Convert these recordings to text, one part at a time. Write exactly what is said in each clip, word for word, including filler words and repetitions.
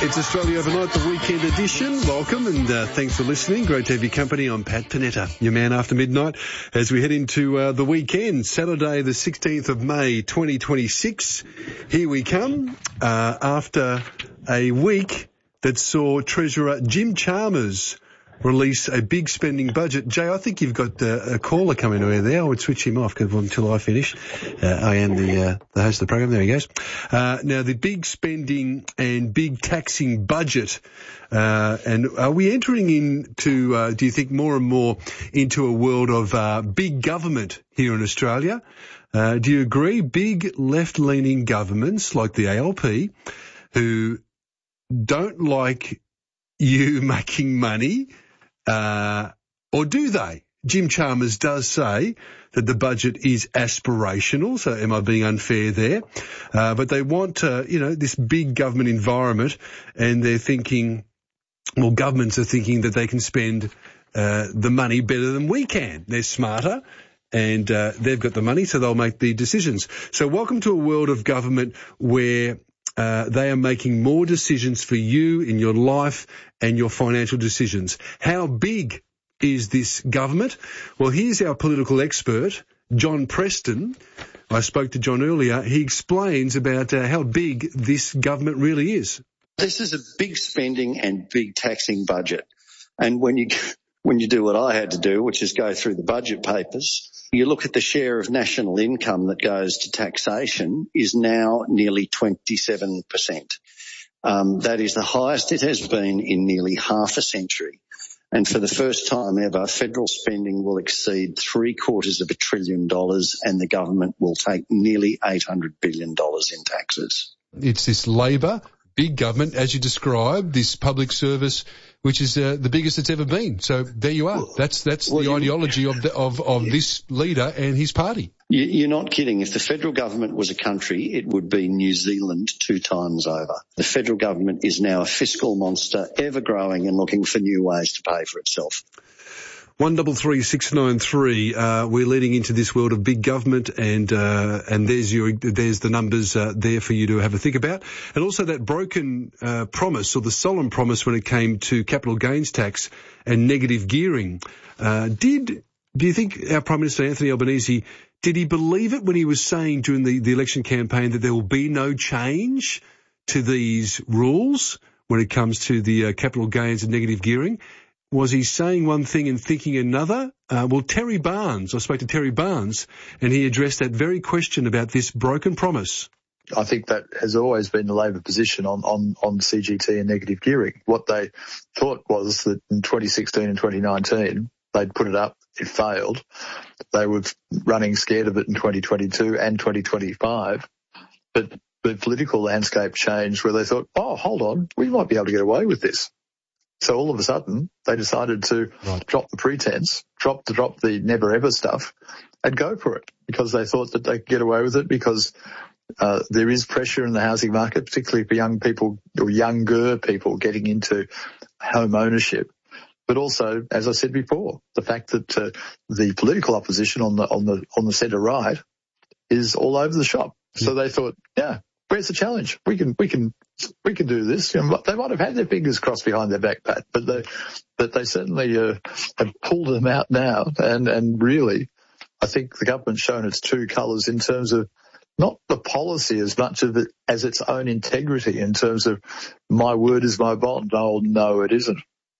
It's Australia Overnight, the weekend edition. Welcome and uh, thanks for listening. Great to have your company. I'm Pat Panetta, your man after midnight, as we head into uh, the weekend. Saturday, the sixteenth of May, twenty twenty-six. Here we come uh, after a week that saw Treasurer Jim Chalmers release a big spending budget. Jay, I think you've got uh, a caller coming to there. I would switch him off until I finish. Uh, I am the, uh, the host of the program. There he goes. Uh, now, the big spending and big taxing budget. Uh, and are we entering into, uh, do you think, more and more into a world of uh, big government here in Australia? Uh, do you agree? Big left-leaning governments like the A L P who don't like you making money, uh, or do they? Jim Chalmers does say that the budget is aspirational, so am I being unfair there? Uh, but they want, uh, you know, this big government environment, and they're thinking, well, governments are thinking that they can spend uh, the money better than we can. They're smarter, and uh, they've got the money, so they'll make the decisions. So welcome to a world of government where Uh, they are making more decisions for you in your life and your financial decisions. How big is this government? Well, here's our political expert, John Preston. I spoke to John earlier. He explains about uh, how big this government really is. This is a big spending and big taxing budget. And when you when you do what I had to do, which is go through the budget papers, you look at the share of national income that goes to taxation is now nearly twenty-seven percent. Um, that is the highest it has been in nearly half a century. And for the first time ever, federal spending will exceed three quarters of a trillion dollars and the government will take nearly eight hundred billion dollars in taxes. It's this Labor, big government, as you described, this public service, which is uh, the biggest it's ever been. So there you are. That's that's well, the you, ideology of the, of of yeah. this leader and his party. You're not kidding. If the federal government was a country, it would be New Zealand two times over. The federal government is now a fiscal monster, ever growing and looking for new ways to pay for itself. One double three six nine three. Uh, we're leading into this world of big government, and uh, and there's your there's the numbers uh, there for you to have a think about, and also that broken uh, promise or the solemn promise when it came to capital gains tax and negative gearing. Uh, did do you think our Prime Minister Anthony Albanese, did he believe it when he was saying during the, the election campaign that there will be no change to these rules when it comes to the uh, capital gains and negative gearing? Was he saying one thing and thinking another? Uh, well, Terry Barnes, I spoke to Terry Barnes, and he addressed that very question about this broken promise. I think that has always been the Labor position on, on, on C G T and negative gearing. What they thought was that in twenty sixteen and twenty nineteen, they'd put it up, it failed. They were running scared of it in twenty twenty-two and twenty twenty-five. But the political landscape changed where they thought, oh, hold on, we might be able to get away with this. So all of a sudden, they decided to right. drop the pretense, drop the drop the never ever stuff, and go for it because they thought that they could get away with it because uh, there is pressure in the housing market, particularly for young people or younger people getting into home ownership. But also, as I said before, the fact that uh, the political opposition on the on the on the centre right is all over the shop. So they thought, yeah. Where's the challenge? We can, we can, we can do this. You know, they might have had their fingers crossed behind their back, Pat, but they, but they certainly uh, have pulled them out now. And, and really, I think the government's shown its true colours in terms of not the policy as much of it as its own integrity in terms of my word is my bond. Oh, no, it isn't.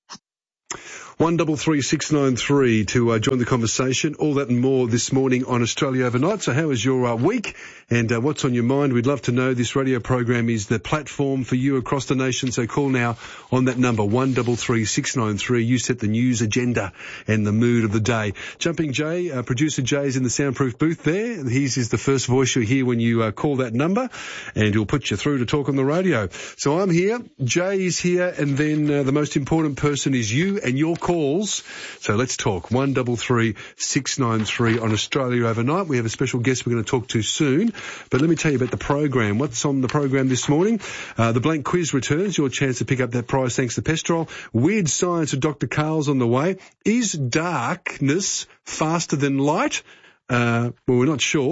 One double three six nine three to uh, join the conversation. All that and more this morning on Australia Overnight. So how is your uh, week and uh, what's on your mind? We'd love to know. This radio program is the platform for you across the nation. So call now on that number, one double three six nine three. You set the news agenda and the mood of the day. Jumping Jay, uh, producer Jay's in the soundproof booth there. He's is the first voice you'll hear when you uh, call that number, and he'll put you through to talk on the radio. So I'm here, Jay is here, and then uh, the most important person is you and your calls. So let's talk. One double three six nine three on Australia Overnight. We have a special guest we're going to talk to soon. But let me tell you about the program. What's on the program this morning? Uh, the blank quiz returns. Your chance to pick up that prize thanks to Pestrol. Weird Science with Doctor Carl's on the way. Is darkness faster than light? Uh, well, we're not sure.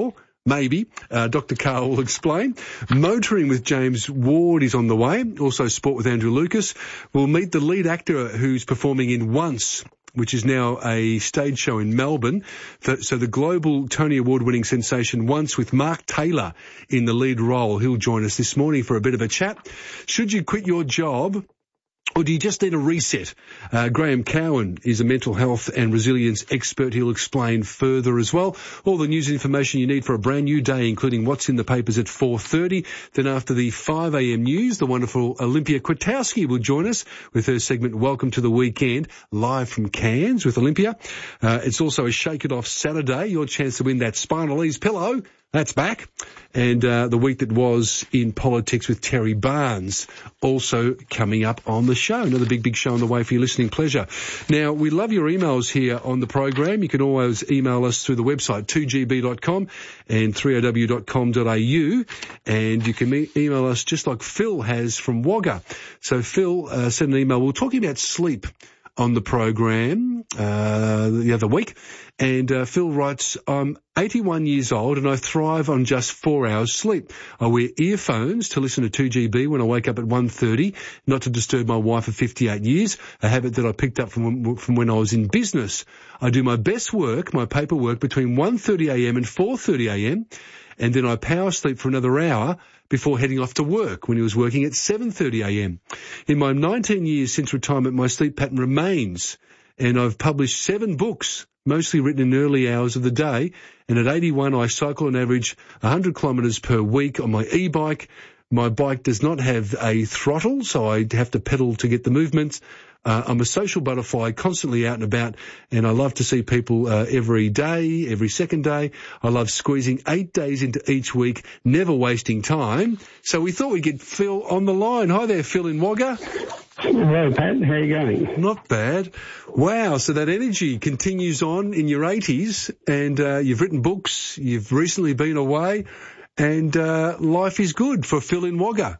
Maybe. Uh, Doctor Carl will explain. Motoring with James Ward is on the way. Also Sport with Andrew Lucas. We'll meet the lead actor who's performing in Once, which is now a stage show in Melbourne. So the global Tony Award-winning sensation Once, with Mark Taylor in the lead role. He'll join us this morning for a bit of a chat. Should you quit your job, or do you just need a reset? Uh, Graham Cowan is a mental health and resilience expert. He'll explain further as well. All the news and information you need for a brand new day, including what's in the papers at four thirty. Then after the five a.m. news, the wonderful Olympia Kwiatkowski will join us with her segment Welcome to the Weekend, live from Cairns with Olympia. Uh, it's also a Shake It Off Saturday, your chance to win that Spinalese pillow. That's back. And uh, the week that was in politics with Terry Barnes also coming up on the show. Another big, big show on the way for your listening pleasure. Now, we love your emails here on the program. You can always email us through the website, two g b dot com and three o w dot com dot a u. And you can e- email us just like Phil has from Wagga. So Phil uh, sent an email. We were talking about sleep on the program uh, the other week. And uh, Phil writes, I'm eighty-one years old and I thrive on just four hours sleep. I wear earphones to listen to two G B when I wake up at one thirty, not to disturb my wife of fifty-eight years, a habit that I picked up from, from when I was in business. I do my best work, my paperwork, between one thirty a.m. and four thirty a.m. and then I power sleep for another hour before heading off to work when he was working at seven thirty a.m. In my nineteen years since retirement, my sleep pattern remains, and I've published seven books, mostly written in early hours of the day, and at eighty-one I cycle on average one hundred kilometres per week on my e-bike. My bike does not have a throttle, so I have to pedal to get the movements. Uh, I'm a social butterfly, constantly out and about, and I love to see people uh, every day, every second day. I love squeezing eight days into each week, never wasting time. So we thought we'd get Phil on the line. Hi there, Phil in Wagga. Hello, Pat. How are you going? Not bad. Wow, so that energy continues on in your eighties, and uh, you've written books, you've recently been away, and uh, life is good for Phil in Wagga.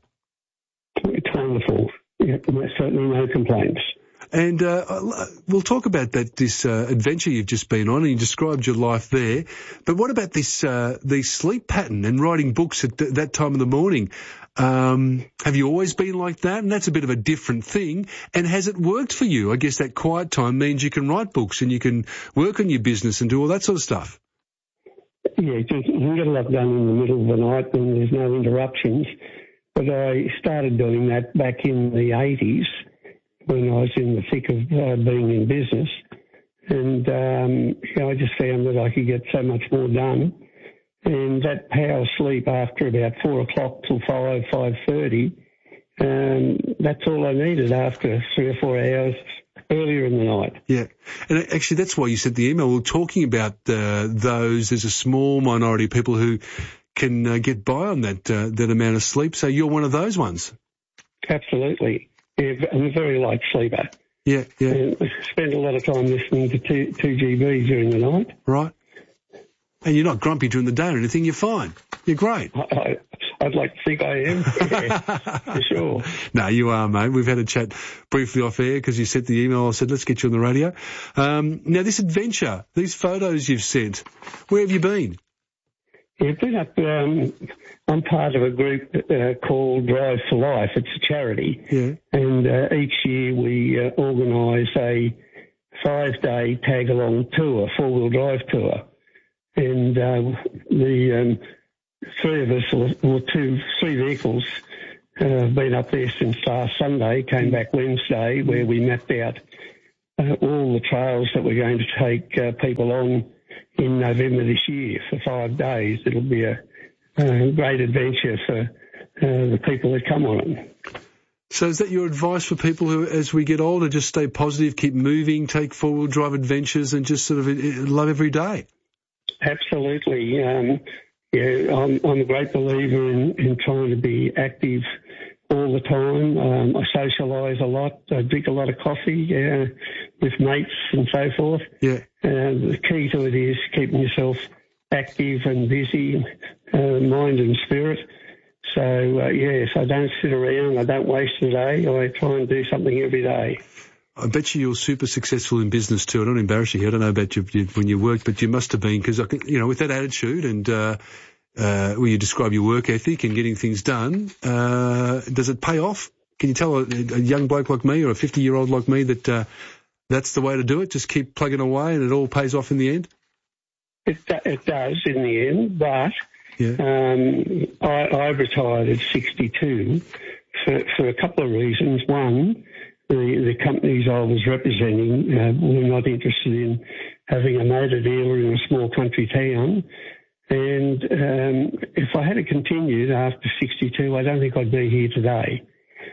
It's wonderful. Yeah, certainly no complaints. And uh, we'll talk about that, this uh, adventure you've just been on, and you described your life there. But what about this uh, the sleep pattern and writing books at th- that time of the morning? Um, have you always been like that? And that's a bit of a different thing. And has it worked for you? I guess that quiet time means you can write books and you can work on your business and do all that sort of stuff. Yeah, you can get a lot done in the middle of the night when there's no interruptions. But I started doing that back in the eighties when I was in the thick of uh, being in business. And, um, you know, I just found that I could get so much more done. And that power sleep after about four o'clock till five, five thirty, um, that's all I needed after three or four hours earlier in the night. Yeah. And actually, that's why you sent the email. We were talking about uh, those. There's a small minority of people who can uh, get by on that uh, that amount of sleep. So you're one of those ones. Absolutely. Yeah, I'm a very light sleeper. Yeah, yeah. And I spend a lot of time listening to two, two G B during the night. Right. And you're not grumpy during the day or anything. You're fine. You're great. I, I, I'd like to think I am. Yeah, for sure. No, you are, mate. We've had a chat briefly off air because you sent the email. I said, let's get you on the radio. Um, now, this adventure, these photos you've sent, where have you been? Yeah, I've been up, um, I'm part of a group uh, called Drive for Life. It's a charity. Yeah. And uh, each year we uh, organise a five-day tag-along tour, four-wheel drive tour. And uh, the um, three of us, or, or two, three vehicles, uh, have been up there since last Sunday, came back Wednesday, where we mapped out uh, all the trails that we're going to take uh, people on in November this year for five days. It'll be a, a great adventure for uh, the people that come on it. So is that your advice for people who, as we get older, just stay positive, keep moving, take four-wheel drive adventures and just sort of love every day? Absolutely. Um, yeah, I'm, I'm a great believer in, in trying to be active all the time. Um, I socialise a lot. I drink a lot of coffee uh, with mates and so forth. Yeah. Uh, the key to it is keeping yourself active and busy, uh, mind and spirit. So, uh, yes, I don't sit around. I don't waste a day. I try and do something every day. I bet you you're super successful in business too. I don't embarrass you here. I don't know about you, you when you worked, but you must have been, because I can, you know, with that attitude and uh, uh, where you describe your work ethic and getting things done, uh, does it pay off? Can you tell a, a young bloke like me or a fifty-year-old like me that uh, that's the way to do it? Just keep plugging away and it all pays off in the end? It, it does in the end, but yeah. um, I, I retired at sixty-two for, for a couple of reasons. One, the, the companies I was representing uh, were not interested in having a motor dealer in a small country town. And um, if I had continued after sixty-two, I don't think I'd be here today.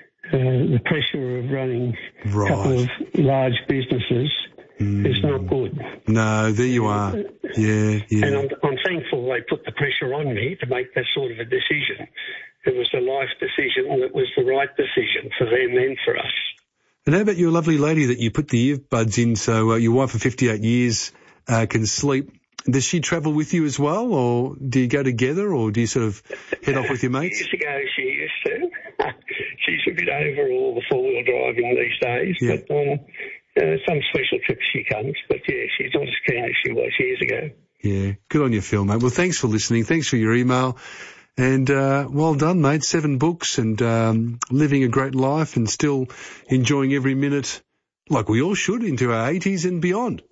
Uh, the pressure of running right. a couple of large businesses mm. is not good. No, there you are. Yeah, yeah. And I'm, I'm thankful they put the pressure on me to make that sort of a decision. It was a life decision that was the right decision for them and for us. And how about your lovely lady that you put the earbuds in so uh, your wife of fifty-eight years uh, can sleep? Does she travel with you as well, or do you go together, or do you sort of head off with your mates? Years ago she used to. She's a bit over all the four-wheel driving these days, yeah. but um, uh, some special trips she comes. But, yeah, she's not as keen as she was years ago. Yeah, good on you, Phil, mate. Well, thanks for listening. Thanks for your email. And uh, well done, mate. Seven books and um, living a great life and still enjoying every minute, like we all should, into our eighties and beyond.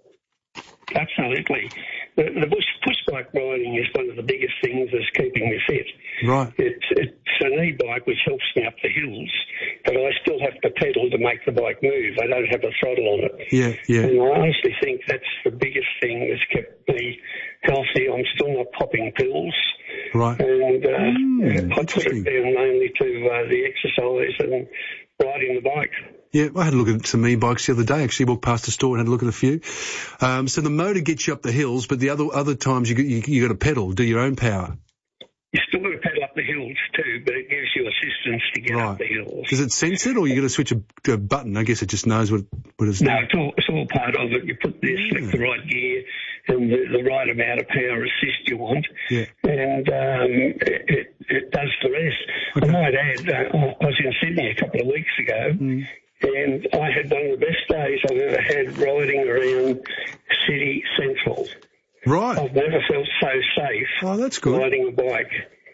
Absolutely. The, the bush, push bike riding is one of the biggest things that's keeping me fit. Right. It's, it's an e-bike which helps me up the hills, but I still have to pedal to make the bike move. I don't have a throttle on it. Yeah, yeah. And I honestly think that's the biggest thing that's kept me healthy. I'm still not popping pills. Right. And uh, mm, I put it down mainly to uh, the exercise and riding the bike. Yeah, I had a look at some e-bikes the other day. Actually, walked past the store and had a look at a few. Um, so the motor gets you up the hills, but the other other times you you, you got to pedal, do your own power. You still got to pedal up the hills too, but it gives you assistance to get right. up the hills. Does it sense it, or you got to switch a, a button? I guess it just knows what what it's no, doing. it's all it's all part of it. You put the yeah. select the right gear and the, the right amount of power assist you want, yeah. and um, it, it it does the rest. Okay. I might add, uh, I was in Sydney a couple of weeks ago. Mm. And I had one of the best days I've ever had riding around City Central. Right. I've never felt so safe. Oh, that's good. Riding a bike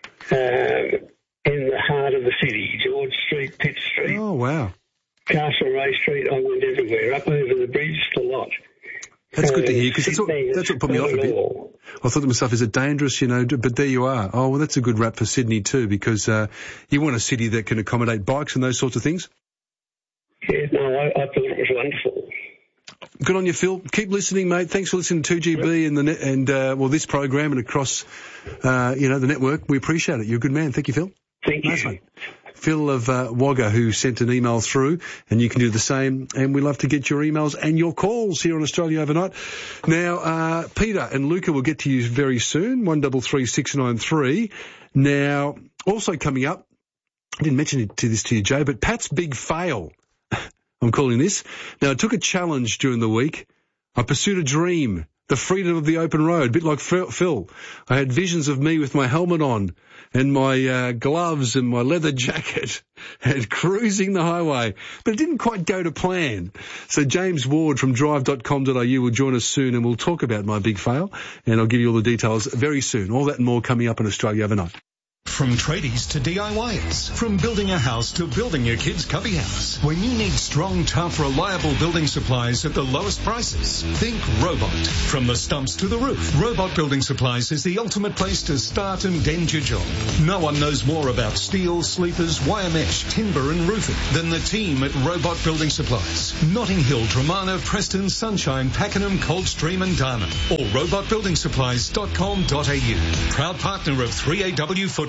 um, in the heart of the city, George Street, Pitt Street. Oh, wow. Castlereagh Street, I went everywhere, up over the bridge to Lot. That's uh, good to hear, because that's, that's what put me off a bit. I thought to myself, is it dangerous, you know, but there you are. Oh, well, that's a good rap for Sydney too, because uh, you want a city that can accommodate bikes and those sorts of things. Yeah, no, I, I thought it was wonderful. Good on you, Phil. Keep listening, mate. Thanks for listening to two G B and the net, and uh, well, this program and across, uh, you know, the network. We appreciate it. You're a good man. Thank you, Phil. Thank nice you. Mate. Phil of uh, Wagga, who sent an email through, and you can do the same. And we love to get your emails and your calls here on Australia Overnight. Now, uh, Peter and Luca will get to you very soon. One double three six nine three. Now, also coming up, I didn't mention it to this to you, Jay, but Pat's big fail. I'm calling this. Now, I took a challenge during the week. I pursued a dream, the freedom of the open road, a bit like Phil. I had visions of me with my helmet on and my uh, gloves and my leather jacket and cruising the highway. But it didn't quite go to plan. So James Ward from drive dot com dot a u will join us soon, and we'll talk about my big fail, and I'll give you all the details very soon. All that and more coming up on Australia Overnight. From tradies to D I Yers, from building a house to building your kid's cubby house. When you need strong, tough, reliable building supplies at the lowest prices, think Robot. From the stumps to the roof, Robot Building Supplies is the ultimate place to start and end your job. No one knows more about steel, sleepers, wire mesh, timber and roofing than the team at Robot Building Supplies. Notting Hill, Dramana, Preston, Sunshine, Pakenham, Coldstream and Darnham. Or robot building supplies dot com dot a u. Proud partner of three A W Football.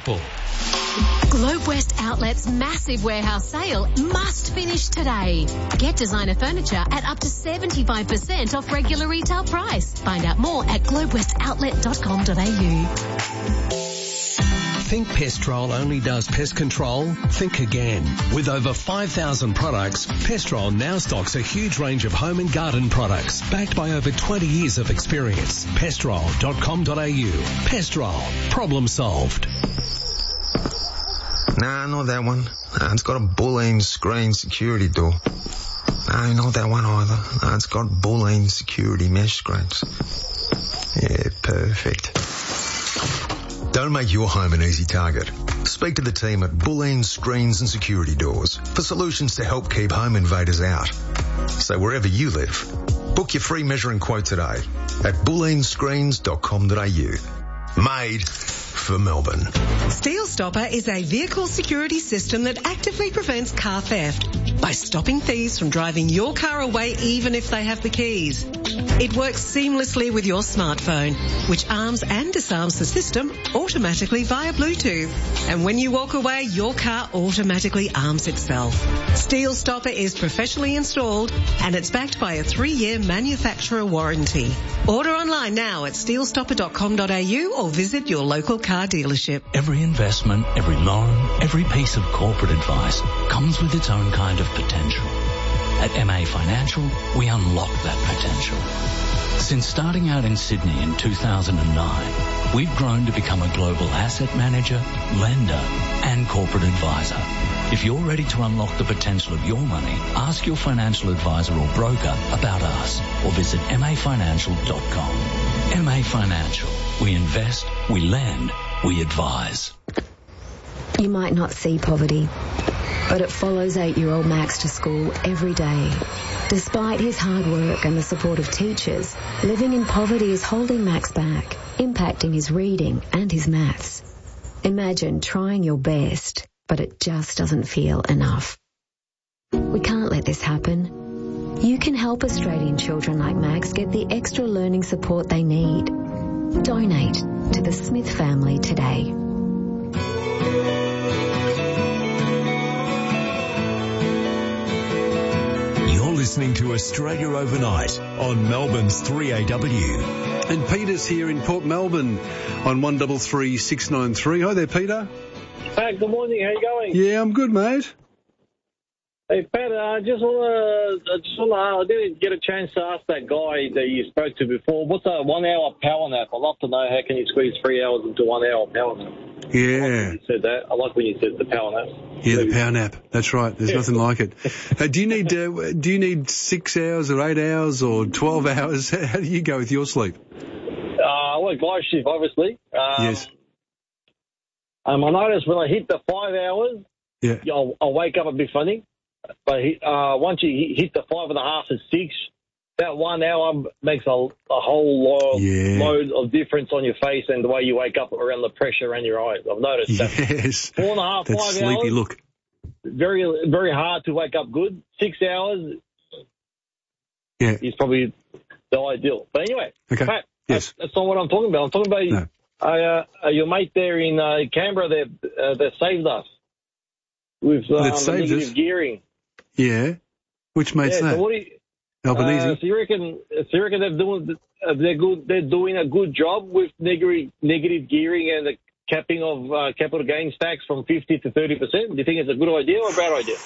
Globe West Outlet's massive warehouse sale must finish today. Get designer furniture at up to seventy-five percent off regular retail price. Find out more at globe west outlet dot com dot a u. Think Pestrol only does pest control? Think again. With over five thousand products, Pestrol now stocks a huge range of home and garden products, backed by over twenty years of experience. pestrol dot com dot a u. Pestrol. Problem solved. Nah, not that one. Nah, it's got a Boolean screen security door. No, not that one either. No, it's got Boolean security mesh screens. Yeah, perfect. Don't make your home an easy target. Speak to the team at Boolean Screens and Security Doors for solutions to help keep home invaders out. So wherever you live, book your free measuring quote today at boolean screens dot com dot a u. Made for Melbourne. Steel Stopper is a vehicle security system that actively prevents car theft by stopping thieves from driving your car away even if they have the keys. It works seamlessly with your smartphone, which arms and disarms the system automatically via Bluetooth. And when you walk away, your car automatically arms itself. Steel Stopper is professionally installed and it's backed by a three-year manufacturer warranty. Order online now at steel stopper dot com dot a u or visit your local car dealership. Every investment, every loan, every piece of corporate advice comes with its own kind of potential. At M A Financial, we unlock that potential. Since starting out in Sydney in two thousand nine, we've grown to become a global asset manager, lender, and corporate advisor. If you're ready to unlock the potential of your money, ask your financial advisor or broker about us or visit m a financial dot com. M A Financial. We invest, we lend, we advise. You might not see poverty, but it follows eight-year-old Max to school every day. Despite his hard work and the support of teachers, living in poverty is holding Max back, impacting his reading and his maths. Imagine trying your best, but it just doesn't feel enough. We can't let this happen. You can help Australian children like Max get the extra learning support they need. Donate to the Smith family today. Listening to Australia Overnight on Melbourne's three A W. And Peter's here in Port Melbourne on one three three six nine three. Hi there, Peter. Pat, good morning. How you going? Yeah, I'm good, mate. Hey, Pat, I just want to, I just want to, I didn't get a chance to ask that guy that you spoke to before. What's a one-hour power nap? I'd love to know how can you squeeze three hours into one-hour power nap. Yeah. I like when you said that. I like when you said the power nap. Yeah, the power nap. That's right. There's yeah. nothing like it. Uh, do you need uh, do you need six hours or eight hours or twelve hours? How do you go with your sleep? Uh, I work night shift, obviously. Um, yes. Um, I notice when I hit the five hours, yeah, I'll, I'll wake up a bit funny. But uh, once you hit the five and a half to six, that one hour makes a, a whole lot, yeah. load of difference on your face and the way you wake up around the pressure around your eyes. I've noticed yes. that. Four and a half, that five sleepy hours. Look. Very, very hard to wake up good. Six hours yeah. is probably the ideal. But anyway, okay. Pat, yes. that's, that's not what I'm talking about. I'm talking about no. uh, your mate there in uh, Canberra that, uh, that saved us with um, that saved negative us. gearing. Yeah. Which mate's yeah, that? So what do you, Albanese. Uh, so you reckon? So you reckon they're doing uh, they're good? They're doing a good job with negative negative gearing and the capping of uh, capital gains tax from fifty to thirty percent. Do you think it's a good idea or a bad idea?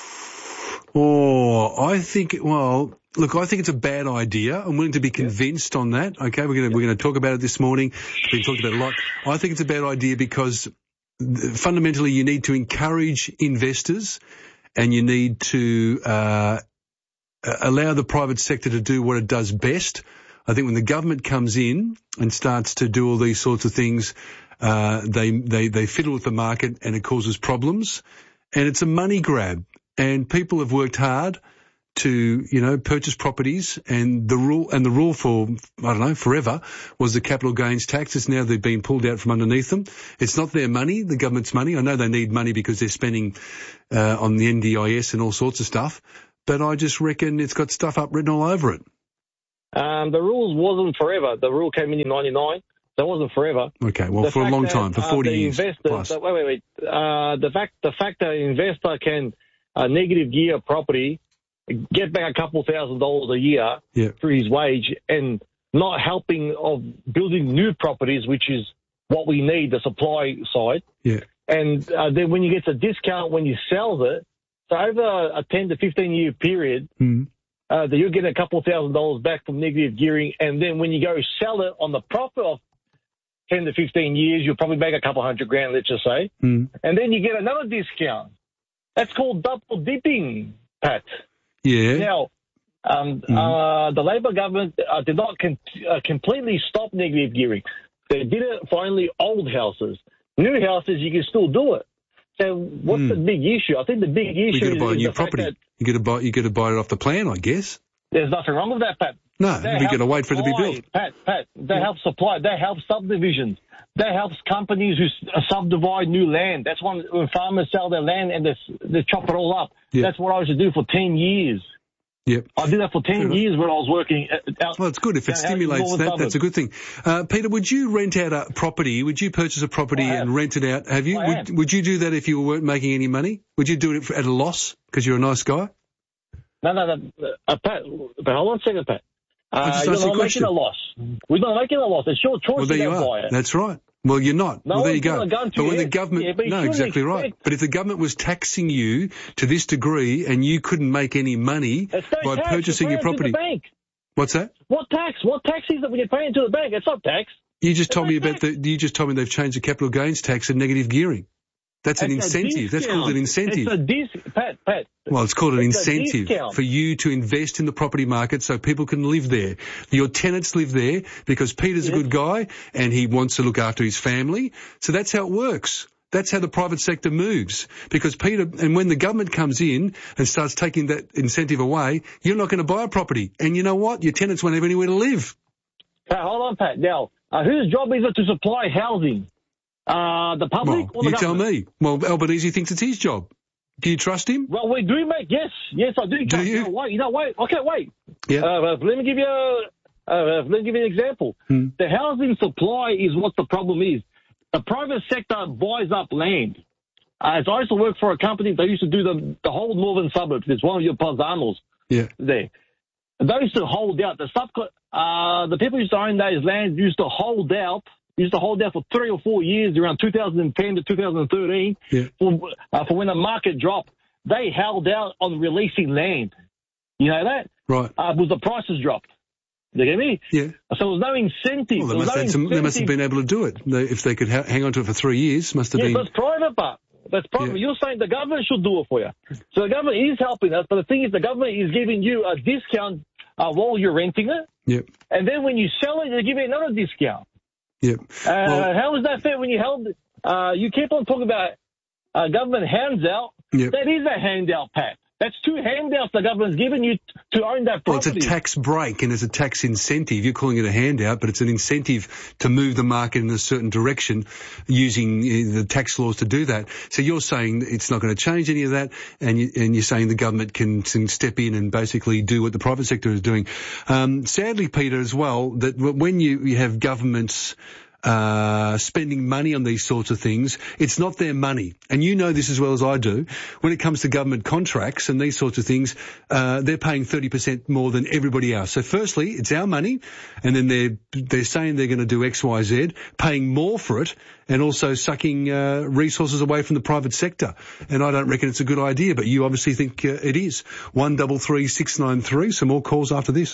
Oh, I think. Well, look, I think it's a bad idea. I'm willing to be convinced yeah. on that. Okay, we're going to we're going to talk about it this morning. We've been talking about it a lot. I think it's a bad idea because fundamentally you need to encourage investors. And you need to uh, allow the private sector to do what it does best. I think when the government comes in and starts to do all these sorts of things, uh, they, they, they fiddle with the market and it causes problems. And it's a money grab. And people have worked hard to, you know, purchase properties, and the rule, and the rule for, I don't know, forever was the capital gains tax. It's now they've been pulled out from underneath them. It's not their money, the government's money. I know they need money because they're spending, uh, on the N D I S and all sorts of stuff, but I just reckon it's got stuff up written all over it. Um, the rules wasn't forever. The rule came in in ninety-nine. That wasn't forever. Okay, well, the for a long that, time, for forty uh, years investor, plus. The, wait, wait, wait. Uh, the fact, the fact that an investor can uh, negative gear a property, get back a couple thousand dollars a year yeah. through his wage, and not helping of building new properties, which is what we need, the supply side. Yeah. And uh, then when you get a discount when you sell it, so over a ten to fifteen year period, mm. uh, that you're getting a couple thousand dollars back from negative gearing, and then when you go sell it on the profit of ten to fifteen years, you'll probably make a couple hundred grand, let's just say. Mm. And then you get another discount. That's called double dipping, Pat. Yeah. Now, Um, mm-hmm. uh, the Labor government uh, did not con- uh, completely stop negative gearing. They did it for only old houses. New houses, you can still do it. So what's mm. the big issue? I think the big issue you got to buy is a new the property. Fact that you got to buy. You got to buy it off the plan, I guess. There's nothing wrong with that, Pat. No, they we got to wait for it to be built. Pat, Pat, they yeah. help supply. They help subdivisions. That helps companies who subdivide new land. That's when, when farmers sell their land and they, they chop it all up. Yep. That's what I used to do for ten years. Yep. I did that for ten years when I was working out. Well, it's good. If it stimulates that, that's a good thing. Uh, Peter, would you rent out a property? Would you purchase a property well, and rent it out? Have you? Well, would, would you do that if you weren't making any money? Would you do it at a loss because you're a nice guy? No, no, no. Uh, Pat, but hold on a second, Pat. Uh, you're not making a loss. We're not making a loss. It's your choice well, there to you are. Buy it. That's right. Well, you're not. No, well, there you go. But when head. the government, yeah, but no, exactly expect... right. But if the government was taxing you to this degree and you couldn't make any money by tax. purchasing your property, to the bank. What's that? What tax? What tax is it when you're paying to the bank? It's not tax. You just it's told me tax. about the. You just told me they've changed the capital gains tax and negative gearing. That's an it's incentive. That's called an incentive. It's a dis- Pat, Pat. Well, it's called an it's incentive for you to invest in the property market so people can live there. Your tenants live there because Peter's yes. a good guy and he wants to look after his family. So that's how it works. That's how the private sector moves. Because Peter, and when the government comes in and starts taking that incentive away, you're not going to buy a property. And you know what? Your tenants won't have anywhere to live. Pat, hold on, Pat. Now, uh, whose job is it to supply housing? Uh, the public well, or the you government? tell me. Well, Albanese thinks it's his job. Do you trust him? Well, we do make, yes. Yes, I do. Do you? No, wait, you know, wait. Okay, wait. Yeah. Uh, let me give you a, uh, let me give you an example. Hmm. The housing supply is what the problem is. The private sector buys up land. Uh, so I used to work for a company that used to do the, the whole northern suburbs. It's one of your Paisanos yeah. there. They used to hold out. The sub, uh, the people who used to own those lands used to hold out used to hold out for three or four years, around two thousand ten to two thousand thirteen, yeah. for, uh, for when the market dropped. They held out on releasing land. You know that? Right. Uh, was the prices dropped. You get me? Yeah. So there was no incentive. Well, they, there must, no have some, incentive. they must have been able to do it. They, if they could ha- hang on to it for three years, must have yeah, been... Yeah, that's private, but that's private. Yeah. You're saying the government should do it for you. So the government is helping us, but the thing is the government is giving you a discount uh, while you're renting it. Yep. And then when you sell it, they give you another discount. Yep. Uh, well, how is that fair when you held, uh, you keep on talking about uh, government handout? Yep. That is a handout, Pat. That's two handouts the government's given you to own that property. Well, it's a tax break and it's a tax incentive. You're calling it a handout, but it's an incentive to move the market in a certain direction using the tax laws to do that. So you're saying it's not going to change any of that, and, you, and you're saying the government can, can step in and basically do what the private sector is doing. Um, sadly, Peter, as well, that when you, you have governments uh spending money on these sorts of things, it's not their money. And you know this as well as I do. When it comes to government contracts and these sorts of things, uh they're paying thirty percent more than everybody else. So firstly, it's our money, and then they're they're saying they're going to do X, Y, Z, paying more for it, and also sucking uh resources away from the private sector. And I don't reckon it's a good idea, but you obviously think uh, it is. One double three six nine three. Some more calls after this.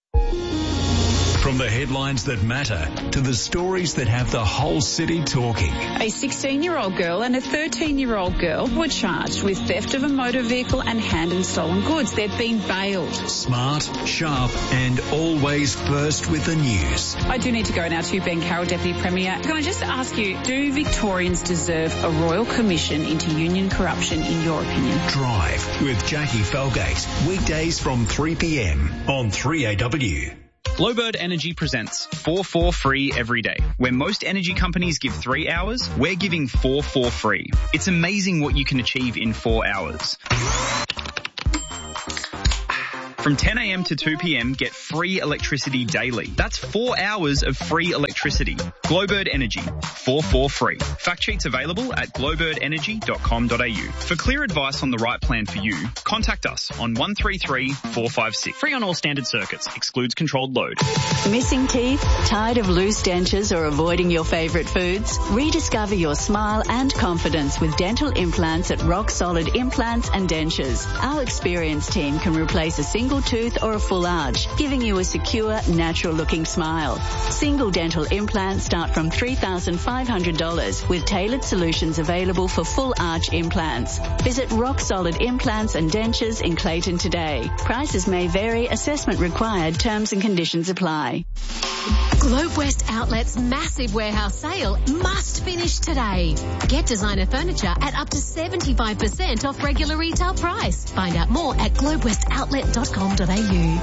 From the headlines that matter to the stories that have the whole city talking. A sixteen-year-old girl and a thirteen-year-old girl were charged with theft of a motor vehicle and hand and stolen goods. They've been bailed. Smart, sharp and always first with the news. I do need to go now to Ben Carroll, Deputy Premier. Can I just ask you, do Victorians deserve a royal commission into union corruption in your opinion? Drive with Jackie Felgate. Weekdays from three p.m. on three A W. Glowbird Energy presents four four free every day. Where most energy companies give three hours, we're giving four four free. It's amazing what you can achieve in four hours. From ten a.m. to two p.m, get free electricity daily. That's four hours of free electricity. Glowbird Energy, four four free. Fact sheets available at glowbird energy dot com dot a u. For clear advice on the right plan for you, contact us on one three three four five six. Free on all standard circuits. Excludes controlled load. Missing teeth? Tired of loose dentures or avoiding your favourite foods? Rediscover your smile and confidence with dental implants at Rock Solid Implants and Dentures. Our experienced team can replace a single single tooth or a full arch, giving you a secure, natural-looking smile. Single dental implants start from three thousand five hundred dollars with tailored solutions available for full arch implants. Visit Rock Solid Implants and Dentures in Clayton today. Prices may vary, assessment required, terms and conditions apply. Globe West Outlet's massive warehouse sale must finish today. Get designer furniture at up to seventy-five percent off regular retail price. Find out more at globe west outlet dot com dot a u.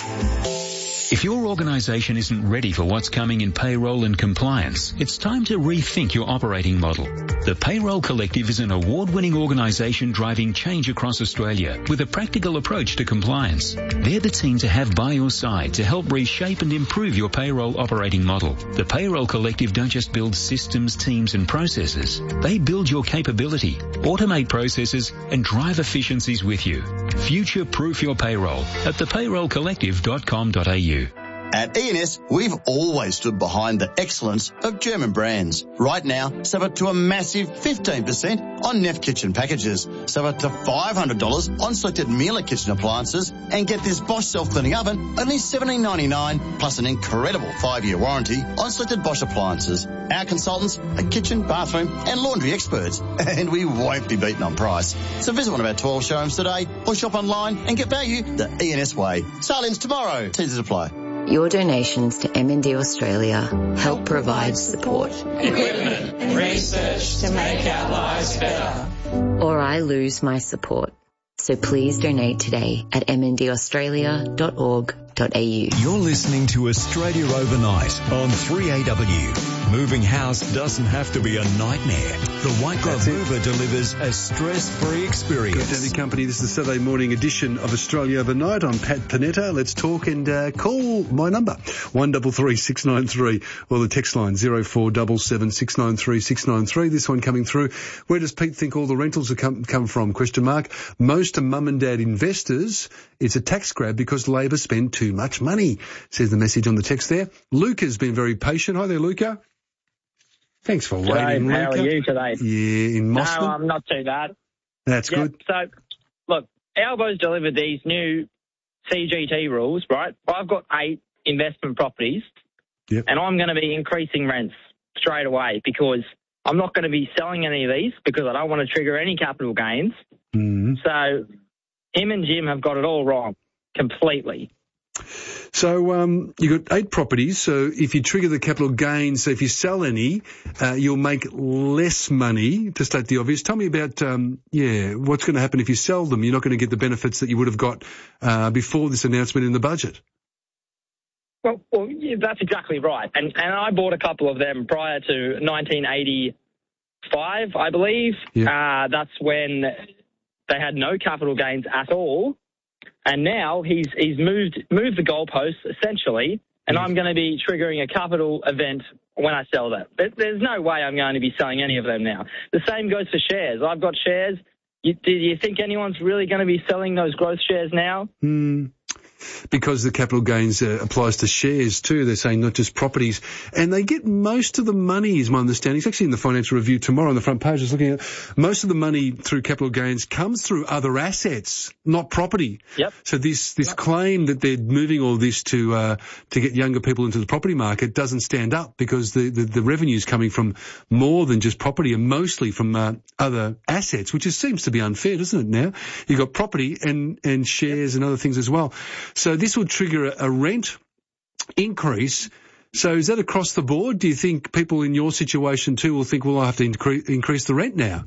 If your organisation isn't ready for what's coming in payroll and compliance, it's time to rethink your operating model. The Payroll Collective is an award-winning organisation driving change across Australia with a practical approach to compliance. They're the team to have by your side to help reshape and improve your payroll operating model. The Payroll Collective don't just build systems, teams and processes. They build your capability, automate processes and drive efficiencies with you. Future-proof your payroll at the payroll collective dot com dot a u. At E and S, we've always stood behind the excellence of German brands. Right now, save up to a massive fifteen percent on Neff kitchen packages. Save up to five hundred dollars on selected Miele kitchen appliances and get this Bosch self-cleaning oven only seventeen ninety-nine plus an incredible five-year warranty on selected Bosch appliances. Our consultants are kitchen, bathroom and laundry experts, and we won't be beaten on price. So visit one of our twelve showrooms today or shop online and get value the E and S way. Sale-ins tomorrow. Teasers apply. Your donations to M and D Australia help provide support, equipment and research to make our lives better. Or I lose my support. So please donate today at m n d australia dot org dot a u. You're listening to Australia Overnight on three A W. Moving house doesn't have to be a nightmare. The White Glove Mover delivers a stress-free experience. Good Daily Company. This is the Saturday morning edition of Australia Overnight. I'm Pat Panetta. Let's talk and uh, call my number one double three six nine three or the text line zero four double seven six nine three six nine three. This one coming through. Where does Pete think all the rentals have come come from? Question mark. Most are mum and dad investors. It's a tax grab because Labor spend too much money, says the message on the text there. Luca's been very patient. Hi there, Luca. Thanks for G'day, waiting, how Luca. are you today? Yeah, in Moscow. No, I'm not too bad. That's yep. good. So, look, Albo's delivered these new C G T rules, right? I've got eight investment properties, yep. and I'm going to be increasing rents straight away because I'm not going to be selling any of these because I don't want to trigger any capital gains. Mm-hmm. So him and Jim have got it all wrong completely. So um, you've got eight properties, so if you trigger the capital gains, so if you sell any, uh, you'll make less money, to state the obvious. Tell me about, um, yeah, what's going to happen if you sell them? You're not going to get the benefits that you would have got uh, before this announcement in the budget. Well, well yeah, that's exactly right. And, and I bought a couple of them prior to nineteen eighty-five, I believe. Yeah. Uh, that's when they had no capital gains at all. And now he's he's moved moved the goalposts essentially, and I'm going to be triggering a capital event when I sell that. There's no way I'm going to be selling any of them now. The same goes for shares. I've got shares. You, do you think anyone's really going to be selling those growth shares now? Hmm. Because the capital gains uh, applies to shares too. They're saying not just properties. And they get most of the money, is my understanding. It's actually in the Financial Review tomorrow on the front page. I was looking at most of the money through capital gains comes through other assets, not property. Yep. So this, this yep. claim that they're moving all this to, uh, to get younger people into the property market doesn't stand up because the, the, the revenue is coming from more than just property and mostly from, uh, other assets, which is, seems to be unfair, doesn't it now? You've got property and, and shares yep. and other things as well. So this will trigger a, a rent increase. So is that across the board? Do you think people in your situation too will think, well, I have to incre- increase the rent now?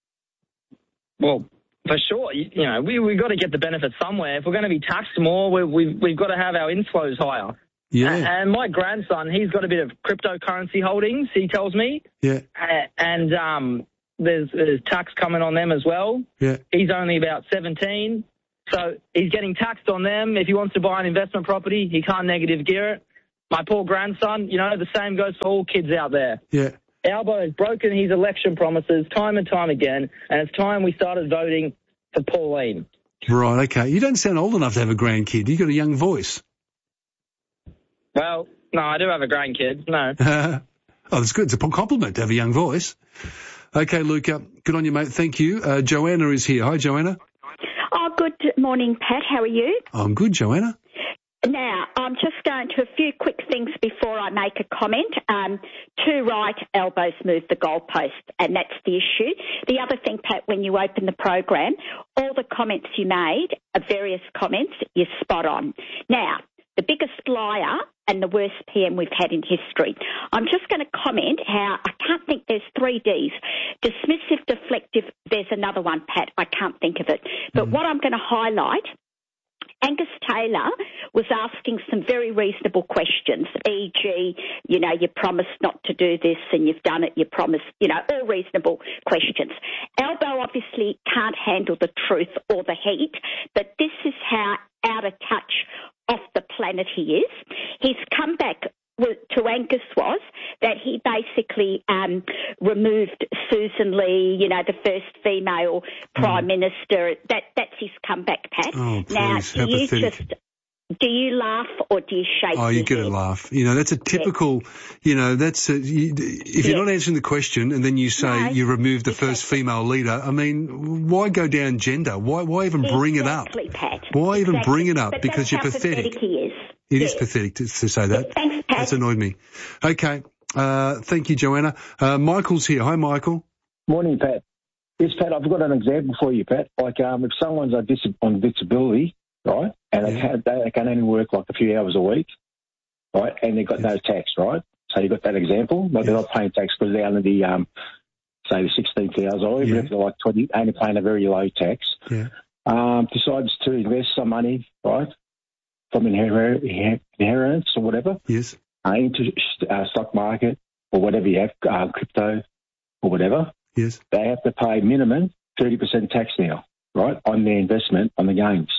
Well, for sure. You, you know, we, we've got to get the benefit somewhere. If we're going to be taxed more, we, we've, we've got to have our inflows higher. Yeah. And, and my grandson, he's got a bit of cryptocurrency holdings, he tells me. Yeah. And um, there's, there's tax coming on them as well. Yeah. He's only about seventeen. So he's getting taxed on them. If he wants to buy an investment property, he can't negative gear it. My poor grandson, you know, the same goes for all kids out there. Yeah. Albo has broken his election promises time and time again, and it's time we started voting for Pauline. Right, okay. You don't sound old enough to have a grandkid. You've got a young voice. Well, no, I do have a grandkid, no. Oh, that's good. It's a compliment to have a young voice. Okay, Luca, good on you, mate. Thank you. Uh, Joanna is here. Hi, Joanna. Oh, good morning, Pat. How are you? I'm good, Joanna. Now, I'm just going to a few quick things before I make a comment. Um, two right elbows move the goalpost, and that's the issue. The other thing, Pat, when you open the program, all the comments you made, uh, various comments, you're spot on. Now, the biggest liar and the worst P M we've had in history. I'm just going to comment how I can't think there's three Ds. Dismissive, deflective, there's another one, Pat. I can't think of it. But mm. what I'm going to highlight, Angus Taylor was asking some very reasonable questions, for example, you know, you promised not to do this and you've done it, you promised, you know, all reasonable questions. Albo obviously can't handle the truth or the heat, but this is how out of touch off the planet he is. His comeback to Angus was that he basically um, removed Susan Lee, you know, the first female Prime mm. Minister. That That's his comeback, Pat. Oh, please, now, how do you pathetic. just... Do you laugh or do you shake Oh, your you get head? a laugh. You know, that's a typical, yeah. you know, that's a, you, if you're yeah. not answering the question and then you say no, you removed the exactly. first female leader, I mean, why go down gender? Why why even bring exactly, it up? Pat. Why exactly. even bring it up? But because you're how pathetic. pathetic he is. It yeah. is pathetic to, to say that. Yeah, thanks, Pat. That's annoyed me. Okay. Uh, thank you, Joanna. Uh, Michael's here. Hi, Michael. Morning, Pat. Yes, Pat, I've got an example for you, Pat. Like, um, if someone's on, dis- on disability, right, and yeah. they, can, they can only work like a few hours a week, right, and they've got yes. no tax, right? So you've got that example. Like yes. they're not paying tax because they're under the, um, say, the sixteen thousand or even yeah. if they're like twenty, only paying a very low tax. Yeah. Um, decides to invest some money, right, from inher- inheritance or whatever. Yes. Uh, into uh, stock market or whatever you have, uh, crypto or whatever. Yes. They have to pay minimum thirty percent tax now, right, on their investment on the gains.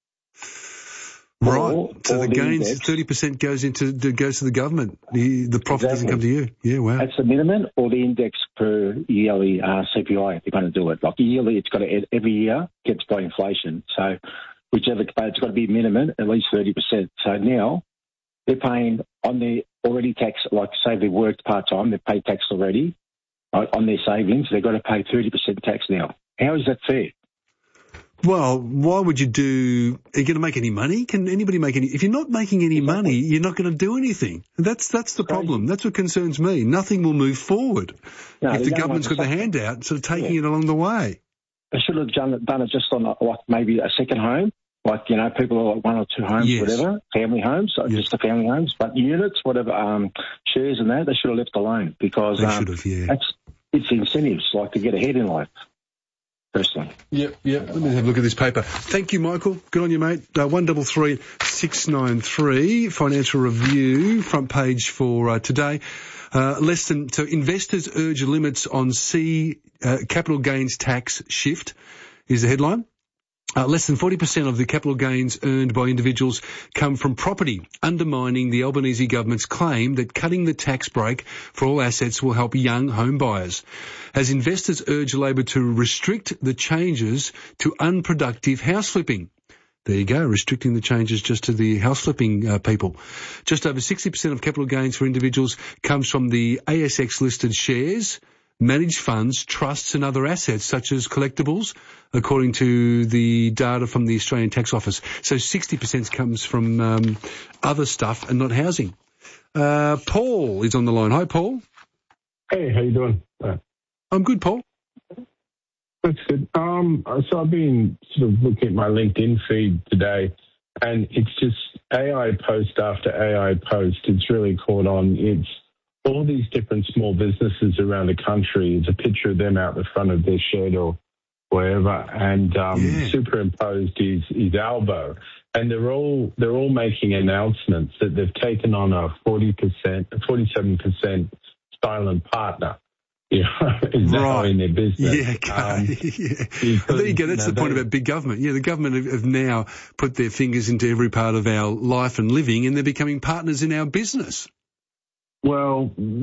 Right. Or, so or the, the gains, index. thirty percent goes into goes to the government. The the profit exactly. doesn't come to you. Yeah, wow. That's the minimum or the index per yearly uh, C P I if you're going to do it. Like yearly, it's got to, every year gets by inflation. So whichever, but it's got to be minimum, at least thirty percent. So now they're paying on their already tax, like say they worked part-time, they've paid tax already right, on their savings. They've got to pay thirty percent tax now. How is that fair? Well, why would you do, are you going to make any money? Can anybody make any, if you're not making any exactly. money, you're not going to do anything. That's, that's the Crazy. problem. That's what concerns me. Nothing will move forward no, if the government's got the handout, sort of taking yeah. it along the way. They should have done it, done it just on like maybe a second home, like, you know, people are like one or two homes, yes. whatever, family homes, so yes. just the family homes, but units, whatever, um, shares and that, they should have left alone because they um, should have, yeah. that's, it's incentives, like to get ahead in life. Personally. Yep, yep. Let me have a look at this paper. Thank you, Michael. Good on you, mate. Uh, one double three six nine three Financial Review front page for uh, today. Uh, less than so investors urge limits on C uh, capital gains tax shift is the headline. Uh, less than forty percent of the capital gains earned by individuals come from property, undermining the Albanese government's claim that cutting the tax break for all assets will help young home buyers. As investors urge Labor to restrict the changes to unproductive house flipping. There you go, restricting the changes just to the house flipping uh, people. Just over sixty percent of capital gains for individuals comes from the A S X-listed shares, managed funds, trusts and other assets such as collectibles, according to the data from the Australian Tax Office. So sixty percent comes from um, other stuff and not housing. Uh, Paul is on the line. Hi, Paul. Hey, how you doing? Uh, I'm good, Paul. That's good. Um, so I've been sort of looking at my LinkedIn feed today, and it's just A I post after A I post. It's really caught on. It's all these different small businesses around the country. It's a picture of them out the front of their shed or wherever, and um, yeah. superimposed is is Albo, and they're all they're all making announcements that they've taken on a forty percent, forty-seven percent silent partner. You know, is that right. in their business? Yeah, okay. Um, yeah. Because, there you go. That's you know, the point they, about big government. Yeah, the government have, have now put their fingers into every part of our life and living, and they're becoming partners in our business. Well,